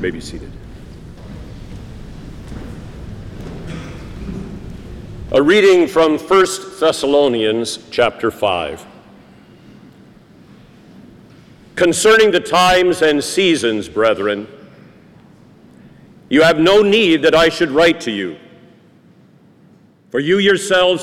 may be seated. A reading from 1 Thessalonians chapter 5. Concerning the times and seasons, brethren, you have no need that I should write to you, for you yourselves